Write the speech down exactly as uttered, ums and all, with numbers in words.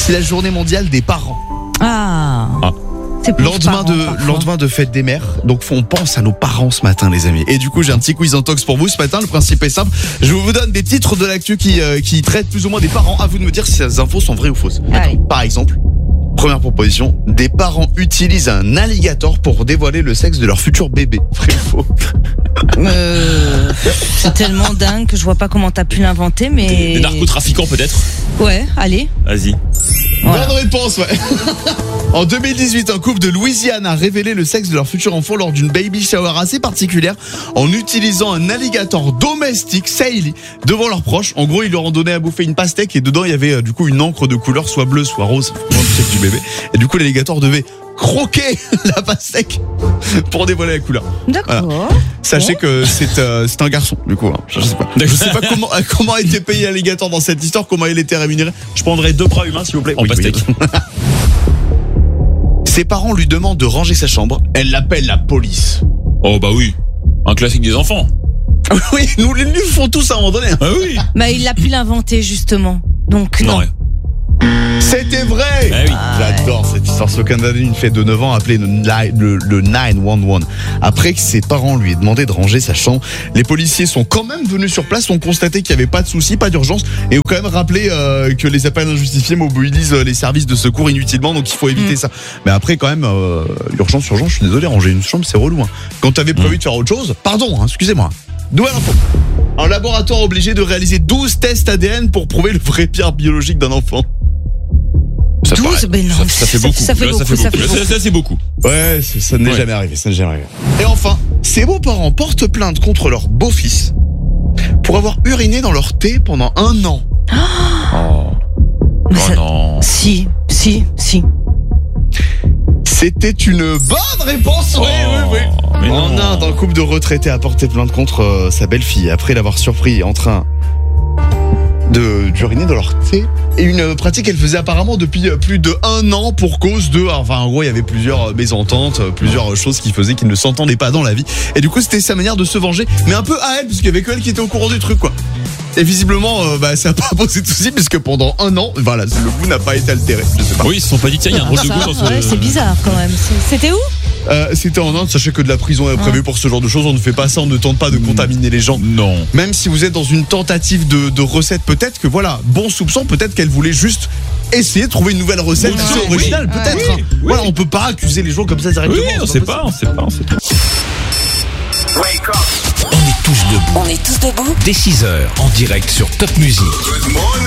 c'est la journée mondiale des parents. Ah, Ah. c'est pour Lendemain parents, de, parfois. lendemain de fête des mères, donc on pense à nos parents ce matin, les amis. Et du coup, j'ai un petit quiz en tox pour vous ce matin. Le principe est simple. Je vous donne des titres de l'actu qui, euh, qui traitent plus ou moins des parents. À vous de me dire si ces infos sont vraies ou fausses. Allez. Par exemple, première proposition, des parents utilisent un alligator pour dévoiler le sexe de leur futur bébé. Vrai ou faux? Euh, c'est tellement dingue que je vois pas comment t'as pu l'inventer, mais. Des, des narcotrafiquants peut-être. Ouais, allez. Vas-y. Voilà. Bonne réponse, ouais. En deux mille dix-huit, un couple de Louisiane a révélé le sexe de leur futur enfant lors d'une baby shower assez particulière en utilisant un alligator domestique, Sailey, devant leurs proches. En gros, ils leur ont donné à bouffer une pastèque et dedans, il y avait euh, du coup une encre de couleur soit bleue, soit rose, pour le sexe du bébé. Et du coup, l'alligator devait croquer la pastèque pour dévoiler la couleur. D'accord. Sachez Bon. que c'est euh, c'est un garçon, du coup. Hein. Je sais pas. Je sais pas comment euh, comment a été payé l'alligator dans cette histoire, comment il était rémunéré. Je prendrai deux bras humains, s'il vous plaît. En pastèque. Ses parents lui demandent de ranger sa chambre. Elle l'appelle la police. Oh bah oui. Un classique des enfants. Oui, nous les nous font tous à un moment donné. Ah oui. Bah, il a pu l'inventer, justement. Donc, non. ouais. C'était vrai. Eh oui. J'adore cette histoire. Ce Canadien, une fille de neuf ans, a appelé le, li- le, le neuf un un. Après que ses parents lui aient demandé de ranger sa chambre, les policiers sont quand même venus sur place, ont constaté qu'il n'y avait pas de souci, pas d'urgence, et ont quand même rappelé euh, que les appels injustifiés mobilisent les services de secours inutilement, donc il faut éviter Mm. ça. Mais après, quand même, euh, urgence, urgence, je suis désolé, ranger une chambre, c'est relou. Hein. Quand t'avais prévu Mm. de faire autre chose, pardon, hein, excusez-moi. Nouvelle info. Un laboratoire obligé de réaliser douze tests A D N pour prouver le vrai pierre biologique d'un enfant. Ça douze, paraît- ben non, ça, ça fait beaucoup. ça fait Là, beaucoup, ça fait Là, beaucoup. ça, ça, c'est beaucoup. Ouais, ça, ça n'est Ouais. jamais arrivé, ça n'est jamais arrivé. Et enfin, ces beaux-parents portent plainte contre leur beau-fils pour avoir uriné dans leur thé pendant un an. Oh. Mais Oh ça- non. Si, si, si. C'était une bonne réponse. Oui, oui, oui. Oh, mais En non. Inde, un couple de retraités a porté plainte contre euh, sa belle-fille après l'avoir surpris en train de d'uriner dans leur thé. Et une euh, pratique qu'elle faisait apparemment depuis euh, plus de un an pour cause de... Enfin, en gros, il y avait plusieurs euh, mésententes, euh, plusieurs euh, choses qui faisaient qu'ils ne s'entendaient pas dans la vie. Et du coup, c'était sa manière de se venger, mais un peu à elle, parce qu'il y avait que elle qui était au courant du truc, quoi. Et visiblement, euh, bah, ça n'a pas posé de soucis, puisque pendant un an, voilà, le goût n'a pas été altéré. Je sais pas. Oui, ils se sont pas dit tiens, il y a un drôle de Ça, goût dans ce. ouais, c'est bizarre quand même. C'est- C'était où? Euh, c'était en Inde, sachez que de la prison est prévue pour ce genre de choses. On ne fait pas ça, on ne tente pas de contaminer les gens. Non. Même si vous êtes dans une tentative de, de recette, peut-être que voilà, bon soupçon, peut-être qu'elle voulait juste essayer de trouver une nouvelle recette Oui, assez oui, originale, oui. peut-être. Oui, hein. oui. Voilà, on peut pas accuser les gens comme ça directement. Oui, on c'est sait pas pas, on sait pas, on sait pas. On est tous debout. On est tous debout Dès six heures, en direct sur Top Music.